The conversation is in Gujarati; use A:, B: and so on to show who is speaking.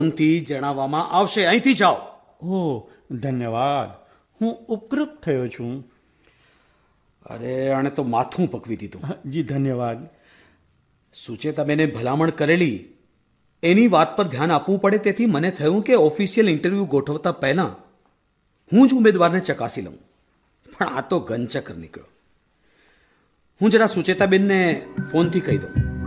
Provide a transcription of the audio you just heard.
A: થી જણાવવામાં આવશે. અહીંથી જાઓ.
B: ઓહ, ધન્યવાદ. હું ઉપકૃત થયો છું.
A: અરે આણે તો માથું પકવી દીધું.
B: જી ધન્યવાદ.
A: સુચેતાબેને ભલામણ કરેલી એની વાત પર ધ્યાન આપવું પડે, તેથી મને થયું કે ઓફિશિયલ ઇન્ટરવ્યૂ ગોઠવતા પહેલાં હું જ ઉમેદવારને ચકાસી લઉં. પણ આ તો ગનચક્કર નીકળ્યો. હું જરા સુચેતાબેનને ફોનથી કહી દઉં.